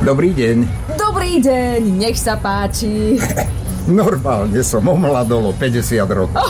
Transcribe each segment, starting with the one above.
Dobrý deň. Dobrý deň, nech sa páči. Normálne som omladol o 50 rokov.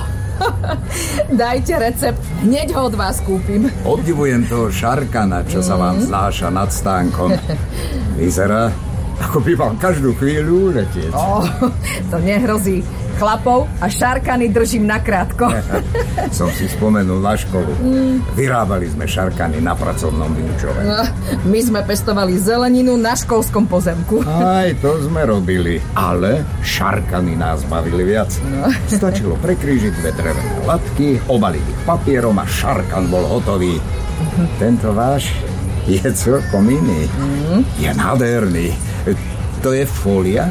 Dajte recept, hneď ho od vás kúpim. Obdivujem toho šarkana, čo sa vám znáša nad stánkom. Vyzerá, ako by mal každú chvíľu uletieť. To nehrozí. Chlapov a šarkany držím nakrátko. Som si spomenul na školu. Vyrábali sme šarkany na pracovnom vyučove. My sme pestovali zeleninu na školskom pozemku. Aj to sme robili, ale šarkany nás bavili viac. Stačilo prekrížiť dve drevené latky, obaliť ich papierom a šarkan bol hotový. Tento váš je celkom iný. Je nádherný. To je fólia?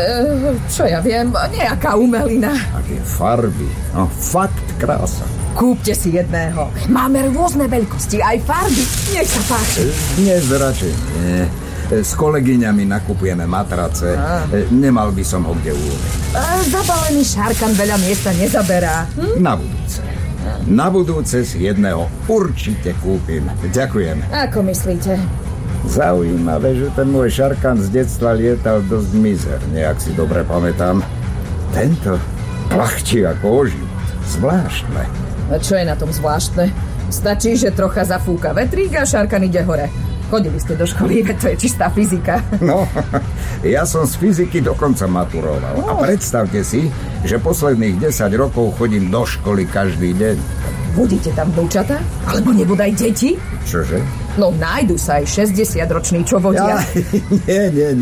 Čo ja viem, nejaká umelina. Aké farby. No, fakt krása. Kúpte si jedného. Máme rôzne veľkosti, aj farby. Nech sa páči. Dnes radšej nie. S kolegyňami nakupujeme matrace. Nemal by som ho kde uložiť. Zabalený šarkan veľa miesta nezaberá. Na budúce. Na budúce si jedného určite kúpim. Ďakujem. Ako myslíte? Zaujímavé, že ten môj šarkan z detstva lietal dosť mizerne, ak si dobre pamätám. Tento plachčí ako o život. Zvláštne. A čo je na tom zvláštne? Stačí, že trocha zafúka vetrík a šarkan ide hore. Chodili ste do školy, veď to je čistá fyzika. No, ja som z fyziky dokonca maturoval. A predstavte si, že posledných 10 rokov chodím do školy každý deň. Budíte tam vnúčata? Alebo nebodaj deti? Čože? No, nájdu sa aj 60-roční, čo vodia. Nie.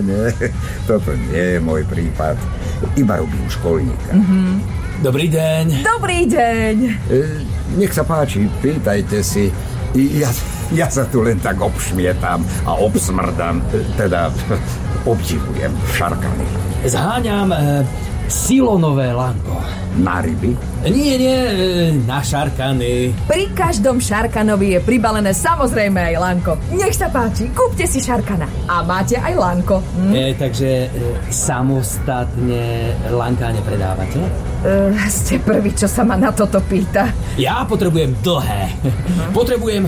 Toto nie je môj prípad. Iba robím školníka. Dobrý deň. Dobrý deň. Nech sa páči, pýtajte si. Ja sa tu len tak obšmietam a obsmrdám. Teda obdivujem šarkany. Zháňam silonové lanko. Na ryby? Nie, na šarkany. Pri každom šarkanovi je pribalené samozrejme aj lanko. Nech sa páči, kúpte si šarkana. A máte aj lanko. Takže samostatne lanka nepredávate? Ste prvý, čo sa ma na toto pýta. Ja potrebujem dlhé. Potrebujem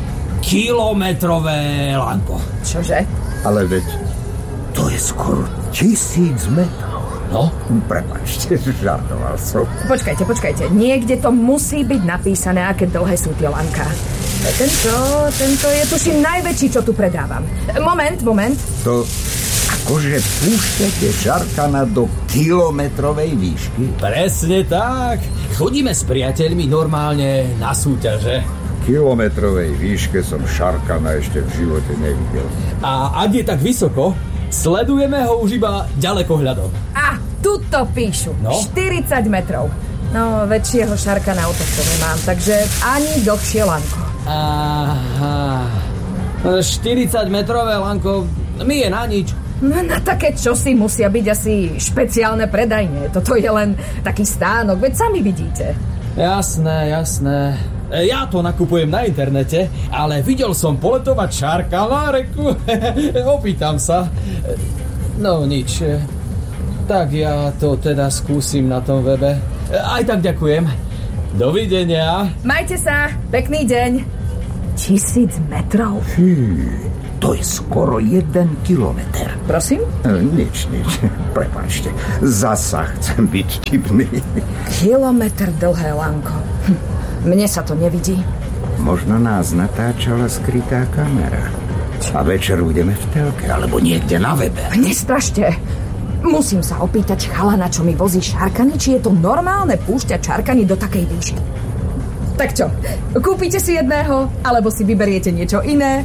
kilometrové lanko. Čože? Ale veď to je skoro 1000 metrov. No? Prepáčte, žartoval som. Počkajte. Niekde to musí byť napísané, aké dlhé sú tie lanká. Tento je tuším najväčší, čo tu predávam. Moment. To akože púšťate šarkana do kilometrovej výšky? Presne tak. Chodíme s priateľmi normálne na súťaže. V kilometrovej výške som šarkana ešte v živote nevidel. A ak je tak vysoko, sledujeme ho už iba ďalekohľadom. Tuto píšu. No? 40 metrov. No, väčšieho šarkana o tohto nemám, takže ani dlhšie lanko. Aha. 40 metrové lanko mi je na nič. No, na také čosi musia byť asi špeciálne predajne. Toto je len taký stánok, veď sami vidíte. Jasné. Ja to nakupujem na internete, ale videl som poletovať šarkana, reku. Opýtam sa. No nič. Tak ja to teda skúsim na tom webe. Aj tak ďakujem. Dovidenia. Majte sa, pekný deň. 1000 metrov? To je skoro 1 kilometr. Prosím? Nič. Prepáčte. Zasa chcem byť vtipný. Kilometr dlhé lanko. Mne sa to nevidí. Možno nás natáčala skrytá kamera. A večer budeme v telke, alebo niekde na webe. Nestrašte. Musím sa opýtať chalana, čo mi vozí šarkany, či je to normálne púšťať šarkany do takej výšky. Tak čo, kúpite si jedného, alebo si vyberiete niečo iné?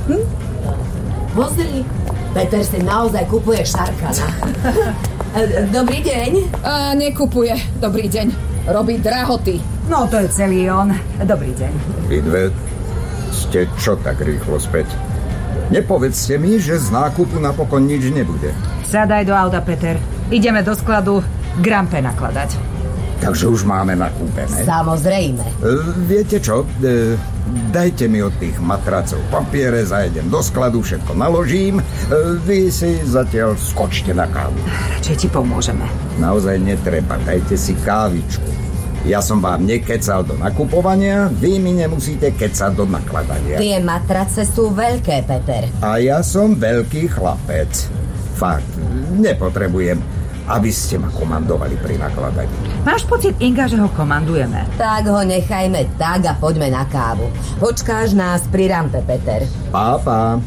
Pozri, Peter si naozaj kupuje šarkana. Dobrý deň. Nekupuje. Dobrý deň. Robí drahoty. No, to je celý on. Dobrý deň. Vy dve ste čo tak rýchlo späť? Nepovedzte mi, že z nákupu napokon nič nebude. Sadaj do auta, Peter. Ideme do skladu grampe nakladať. Takže už máme nakúpené. Samozrejme. Viete čo? Dajte mi od tých matracov papiere, zajedem do skladu, všetko naložím. Vy si zatiaľ skočte na kávu. Radšej ti pomôžeme. Naozaj netreba, dajte si kávičku. Ja som vám nekecal do nakupovania, vy mi nemusíte kecať do nakladania. Tie matrace sú veľké, Peter. A ja som veľký chlapec. Fakt, nepotrebujem, aby ste ma komandovali pri nakladaní. Máš pocit, Inga, že ho komandujeme? Tak ho nechajme tak a poďme na kávu. Počkáš nás pri rampe, Peter. Pápa.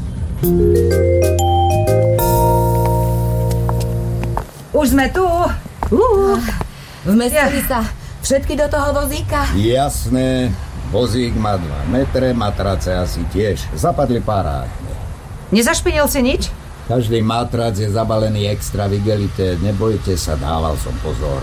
Už sme tu. Vmestili sa všetky do toho vozíka? Jasné, vozík má 2 metre, matrace asi tiež. Zapadli parádne. Nezašpinil si nič? Každý matrac je zabalený extra vigelité. Nebojte sa, dával som pozor.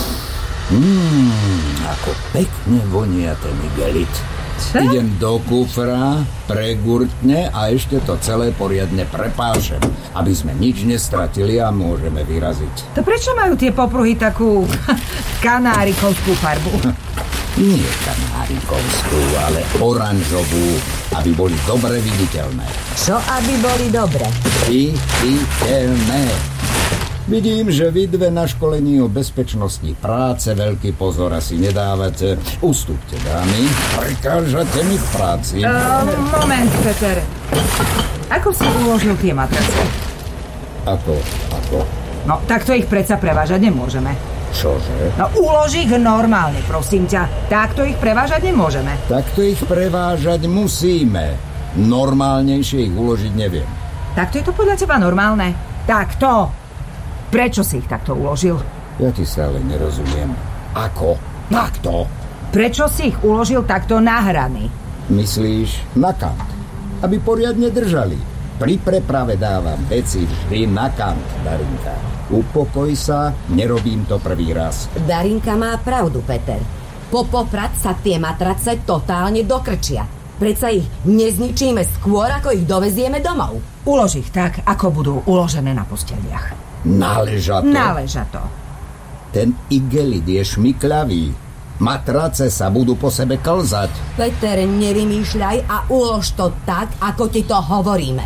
Ako pekne vonia ten igelit. Idem do kufra, pregurtne a ešte to celé poriadne prepášem, aby sme nič nestratili a môžeme vyraziť. To prečo majú tie popruhy takú kanárikovskú farbu? Nie kanárikovskú, ale oranžovú, aby boli dobre viditeľné. Čo aby boli dobre? Viditeľné. Vidím, že vy dve na školení o bezpečnosti práce veľký pozor asi nedávate. Ustúpte, dámy. Prekážate mi v práci. Moment, Peter. Ako si uložil tie matrace? Ako? No, takto ich predsa prevážať nemôžeme. Čože? No, ulož ich normálne, prosím ťa. Takto ich prevážať nemôžeme. Takto ich prevážať musíme. Normálnejšie ich uložiť neviem. Takto je to podľa teba normálne? Takto. Prečo si ich takto uložil? Ja ti stále nerozumiem. Ako? Takto? Prečo si ich uložil takto na hrany? Myslíš na kant? Aby poriadne držali. Pri preprave dávam veci vždy na kant, Darinka. Upokoj sa, nerobím to prvý raz. Darinka má pravdu, Peter. Poprad sa tie matrace totálne dokrčia. Predsa ich nezničíme skôr, ako ich dovezieme domov. Ulož ich tak, ako budú uložené na posteliach. Náležato. Ten igelit je šmykľavý. Matrace sa budú po sebe klzať. Peter, nevymýšľaj a ulož to tak, ako ti to hovoríme.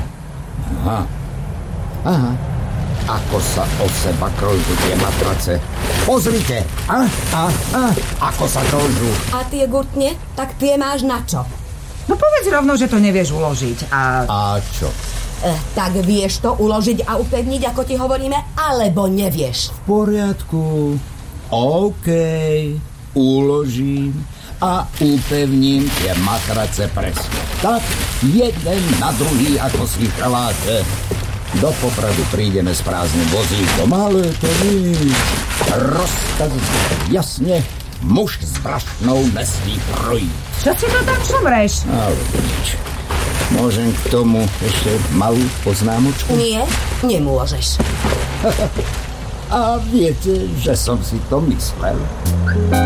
Aha. Ako sa o seba klžú tie matrace. Pozrite. Ako sa klžú. A tie gurtne? Tak tie máš na čo? No povedz rovno, že to nevieš uložiť A čo? Tak vieš to uložiť a upevniť, ako ti hovoríme, alebo nevieš? V poriadku. OK. Uložím a upevním tie matrace presne. Tak, jeden na druhý, ako si želáte. Do Popradu prídeme s prázdnym vozíkom, ale to nič. Rozkaz jasne, muž s brašnou nesmí projít. čo si to tam šomreš? Ale nič. Môžem k tomu ešte malú poznámočku? Nie, nemôžeš. A viete, že som si to myslel.